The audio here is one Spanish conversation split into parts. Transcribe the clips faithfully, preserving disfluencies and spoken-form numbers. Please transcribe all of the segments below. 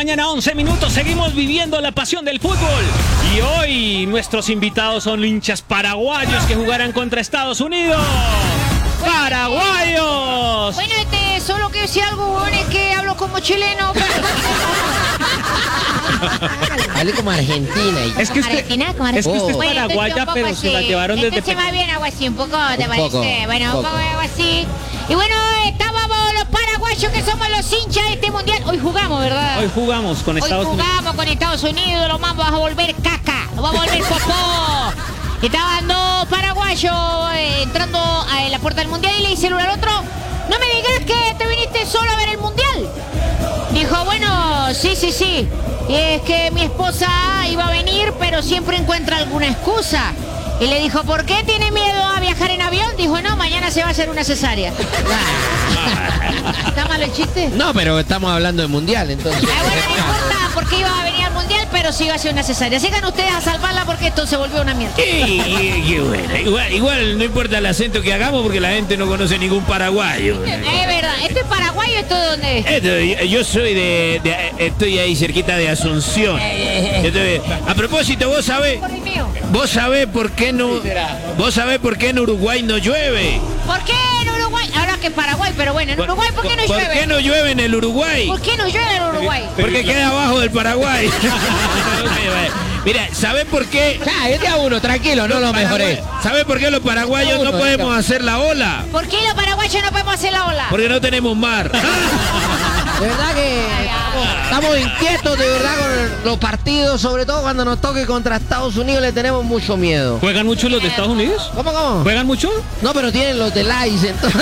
mañana, once minutos. Seguimos viviendo la pasión del fútbol. Y hoy nuestros invitados son hinchas paraguayos que jugarán contra Estados Unidos. ¡Paraguayos! Bueno, este, solo que decir algo, bueno, es que hablo como chileno. Hable como argentina. Y... Es que usted, Argentina, como es, que usted es Bueno, paraguaya, entonces, pero un poco se la así. llevaron desde Entonces, más bien algo así, un poco, ¿te Un parece? poco, bueno, un un poco. poco algo así. Y bueno, estábamos los paraguayos que somos los hinchas de este mundial. Hoy jugamos, ¿verdad? Hoy jugamos con Hoy Estados Unidos. jugamos con Estados Unidos, lo vamos a volver caca, lo vamos a volver popó. Estaban dos paraguayos eh, entrando a la puerta del mundial y le dice el uno al otro: no me digas que te viniste solo a ver el mundial. Dijo, bueno, sí, sí, sí. Y es que mi esposa iba a venir, pero siempre encuentra alguna excusa. Y le dijo, ¿por qué tiene miedo a viajar en avión? Dijo, no, mañana se va a hacer una cesárea. ¿Está malo el chiste? No, pero estamos hablando de mundial, entonces. Ah, bueno, no importa por qué iba a venir al mundial, pero sí iba a ser una cesárea. Sigan ustedes a salvarla porque esto se volvió una mierda. Qué, qué bueno. Igual, igual no importa el acento que hagamos porque la gente no conoce ningún paraguayo. Es verdad, ¿esto es paraguayo? ¿Esto de dónde es? Esto, yo, yo soy de, de- Estoy ahí cerquita de Asunción. Estoy- a propósito, vos sabés. Por el mío. Vos sabés por qué no. Vos sabés por qué en Uruguay no llueve. ¿Por qué en Uruguay? Ahora que Paraguay, pero bueno, en Uruguay, ¿por qué no ¿Por llueve? qué no llueve en el Uruguay? ¿Por qué no llueve en Uruguay? Porque queda abajo del Paraguay. Mira, ¿sabés por qué? Ya, este a uno, tranquilo, no lo mejoré. ¿Sabés por qué los paraguayos no podemos hacer la ola? ¿Por qué los paraguayos no podemos hacer la ola? Porque no tenemos mar. De verdad que estamos inquietos, de verdad, con los partidos, sobre todo cuando nos toque contra Estados Unidos, le tenemos mucho miedo. ¿Juegan mucho los de Estados Unidos? ¿Cómo, cómo? ¿Juegan mucho? No, pero tienen los de Lice, entonces.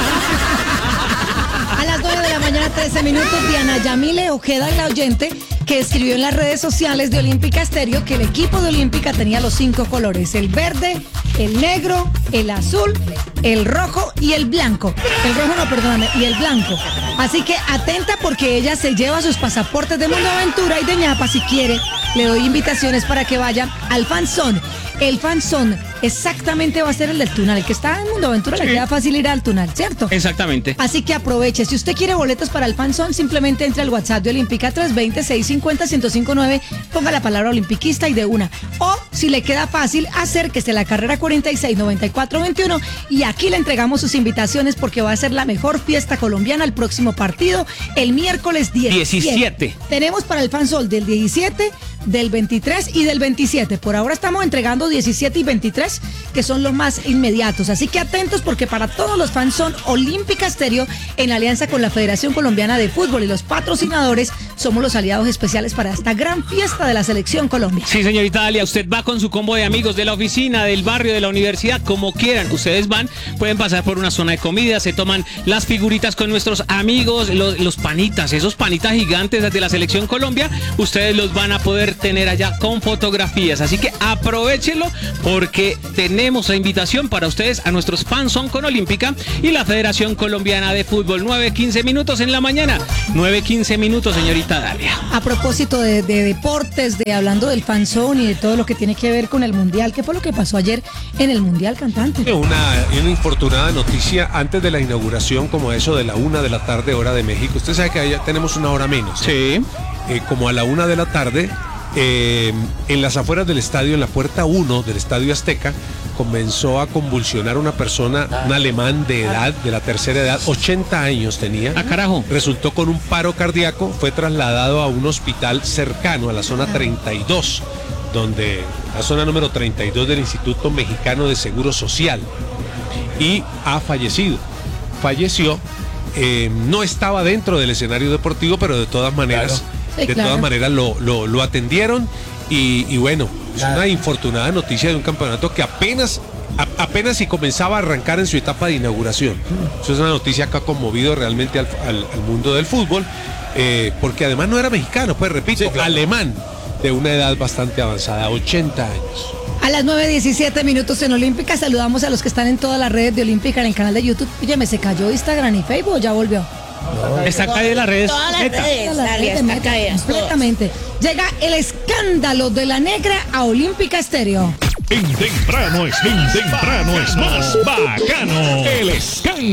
A las nueve de la mañana, trece minutos, Diana Yamile Ojeda, la oyente, que escribió en las redes sociales de Olímpica Estéreo que el equipo de Olímpica tenía los cinco colores: el verde, el negro, el azul, el rojo y el blanco. El rojo no, perdóname, y el blanco. Así que atenta porque ella se lleva sus pasaportes de Mundo Aventura y de ñapa si quiere. Le doy invitaciones para que vaya al Fanzón. El Fanzón exactamente va a ser el del Tunal. El que está en Mundo Aventura le queda fácil ir al Tunal, ¿cierto? Exactamente. Así que aproveche. Si usted quiere boletos para el Fanzón, simplemente entre al WhatsApp de Olímpica tres dos cero, seis cinco cero, uno cero cinco nueve, ponga la palabra olimpiquista y de una. O, si le queda fácil, acérquese a la carrera cuarenta y seis, noventa y cuatro veintiuno y aquí le entregamos sus invitaciones porque va a ser la mejor fiesta colombiana el próximo partido, el miércoles diecisiete. diecisiete. Tenemos para el Fansol del diecisiete, del veintitrés y del veintisiete. Por ahora estamos entregando diecisiete y veintitrés, que son los más inmediatos. Así que atentos porque para todos los fans son Olímpica Estéreo, en alianza con la Federación Colombiana de Fútbol y los patrocinadores, somos los aliados especiales para esta gran fiesta de la Selección Colombia. Sí, señorita Dalia, usted va con su combo de amigos de la oficina, del barrio, de la universidad, como quieran. Ustedes van, pueden pasar por una zona de comida, se toman las figuritas con nuestros amigos, los, los panitas, esos panitas gigantes de la Selección Colombia, ustedes los van a poder tener allá con fotografías. Así que aprovechenlo porque tenemos la invitación para ustedes a nuestros fans son con Olímpica y la Federación Colombiana de Fútbol. nueve quince minutos en la mañana. nueve quince minutos, señorita Dalia. A propósito de, de deportes, de hablando del fanzone y de todo lo que tiene que ver con el Mundial, ¿qué fue lo que pasó ayer en el Mundial, cantante? Una, una infortunada noticia antes de la inauguración, como eso de la una de la tarde, hora de México. Usted sabe que allá tenemos una hora menos. Sí. Eh, como a la una de la tarde, eh, en las afueras del estadio, en la puerta uno del Estadio Azteca, comenzó a convulsionar una persona, un alemán de edad, de la tercera edad, ochenta años tenía. Ah, carajo. Resultó con un paro cardíaco, fue trasladado a un hospital cercano, a la zona treinta y dos, donde, la zona número treinta y dos del Instituto Mexicano de Seguro Social, y ha fallecido. Falleció, eh, no estaba dentro del escenario deportivo, pero de todas maneras, Sí, de claro. todas maneras lo, lo, lo atendieron y, y bueno, es una infortunada noticia de un campeonato que apenas, a- apenas si comenzaba a arrancar en su etapa de inauguración. Eso es una noticia que ha conmovido realmente al, al- al mundo del fútbol, eh, porque además no era mexicano, pues repito, alemán, de una edad bastante avanzada, ochenta años. A las nueve diecisiete minutos en Olímpica, saludamos a los que están en todas las redes de Olímpica, en el canal de YouTube. Oye, ¿me se cayó Instagram y Facebook o ya volvió? Está caída en las redes. Todas las Neta. redes, Todas las Dalia, redes, está meta, caída, completamente. Llega el escándalo de la negra a Olímpica Estéreo. En temprano es, en temprano es más bacano. El escándalo.